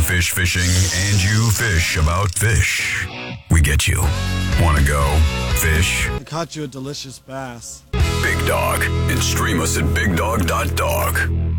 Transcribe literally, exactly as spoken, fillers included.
fish fishing and you fish about fish. We get you. Want to go fish? I caught you a delicious bass. Big Dog, and stream us at big dog dot dog.